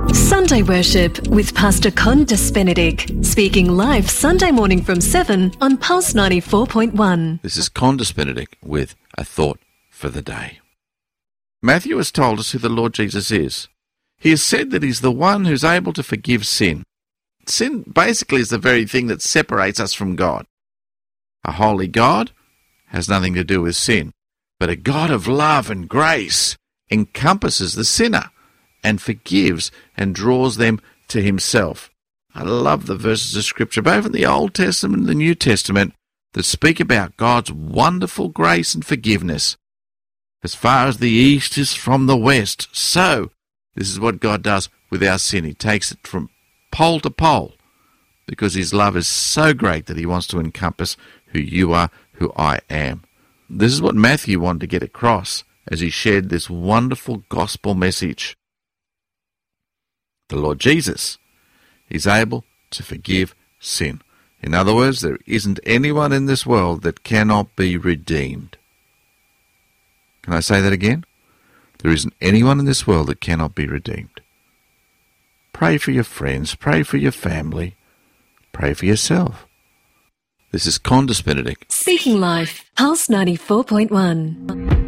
Sunday Worship with Pastor Condis Benedict, speaking live Sunday morning from 7 on Pulse 94.1. This is Condis Benedict with a thought for the day. Matthew has told us who the Lord Jesus is. He has said that he's the one who's able to forgive sin. Sin basically is the very thing that separates us from God. A holy God has nothing to do with sin, but a God of love and grace encompasses the sinner and forgives and draws them to himself. I love the verses of Scripture, both in the Old Testament and the New Testament, that speak about God's wonderful grace and forgiveness. As far as the east is from the west, so this is what God does with our sin. He takes it from pole to pole, because his love is so great that he wants to encompass who you are, who I am. This is what Matthew wanted to get across as he shared this wonderful gospel message. The Lord Jesus is able to forgive sin. In other words, there isn't anyone in this world that cannot be redeemed. Can I say that again? There isn't anyone in this world that cannot be redeemed. Pray for your friends, pray for your family, pray for yourself. This is Condis Benedict. Speaking live, Pulse 94.1.